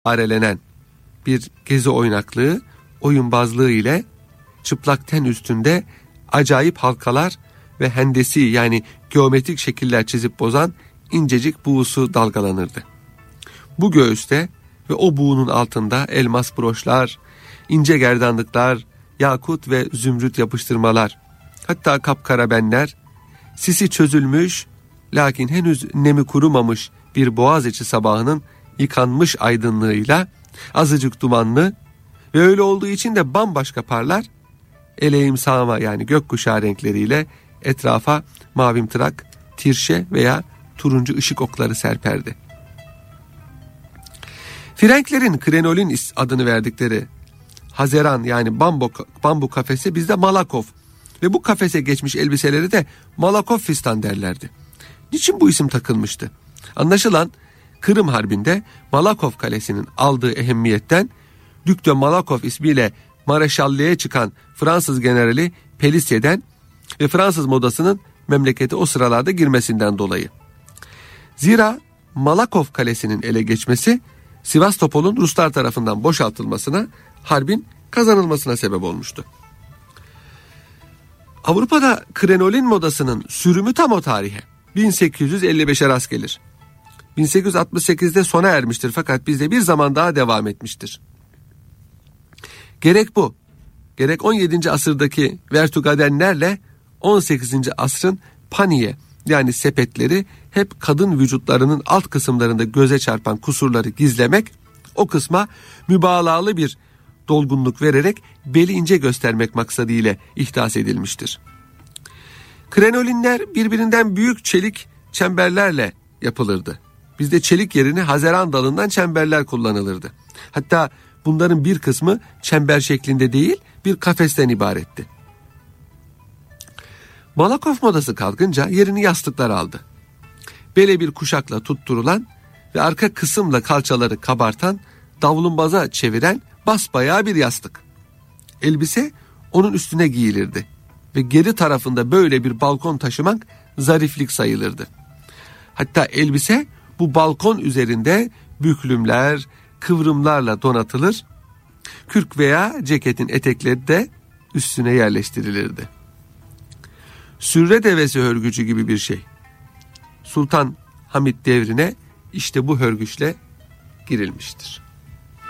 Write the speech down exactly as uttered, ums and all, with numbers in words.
arelenen bir gezi oynaklığı, oyunbazlığı ile çıplak ten üstünde acayip halkalar ve hendesi yani geometrik şekiller çizip bozan incecik buğusu dalgalanırdı. Bu göğüste ve o buğunun altında elmas broşlar, ince gerdanlıklar, yakut ve zümrüt yapıştırmalar, hatta kapkara benler, sisi çözülmüş lakin henüz nemi kurumamış bir boğaziçi sabahının yıkanmış aydınlığıyla azıcık dumanlı ve öyle olduğu için de bambaşka parlar, eleğim sağma yani gökkuşağı renkleriyle etrafa mavimtırak, tirşe veya turuncu ışık okları serperdi. Frenklerin krenolin adını verdikleri hazeran yani bambu, bambu kafesi bizde malakov ve bu kafese geçmiş elbiseleri de malakov fistan derlerdi. Niçin bu isim takılmıştı? Anlaşılan Kırım Harbi'nde Malakov Kalesi'nin aldığı ehemmiyetten Duc de Malakov ismiyle mareşalliğe çıkan Fransız generali Pelissier'den ve Fransız modasının memlekete o sıralarda girmesinden dolayı. Zira Malakov Kalesi'nin ele geçmesi Sivastopol'un Ruslar tarafından boşaltılmasına, harbin kazanılmasına sebep olmuştu. Avrupa'da krenolin modasının sürümü tam o tarihe bin sekiz yüz elli beşe rast gelir. bin sekiz yüz altmış sekizde sona ermiştir fakat bizde bir zaman daha devam etmiştir. Gerek bu, gerek on yedinci asırdaki vertugadenlerle on sekizinci asrın paniye yani sepetleri hep kadın vücutlarının alt kısımlarında göze çarpan kusurları gizlemek, o kısma mübalağalı bir dolgunluk vererek beli ince göstermek maksadıyla ihdas edilmiştir. Krenolinler birbirinden büyük çelik çemberlerle yapılırdı. Bizde çelik yerine hazeran dalından çemberler kullanılırdı. Hatta bunların bir kısmı çember şeklinde değil bir kafesten ibaretti. Malakov modası kalkınca yerini yastıklar aldı. Bele bir kuşakla tutturulan ve arka kısımla kalçaları kabartan, davlumbaza çeviren basbayağı bir yastık. Elbise onun üstüne giyilirdi ve geri tarafında böyle bir balkon taşımak zariflik sayılırdı. Hatta elbise bu balkon üzerinde büklümler, kıvrımlarla donatılır, kürk veya ceketin etekleri de üstüne yerleştirilirdi. Sürre devesi hörgücü gibi bir şey. Sultan Hamid devrine işte bu hörgüçle girilmiştir.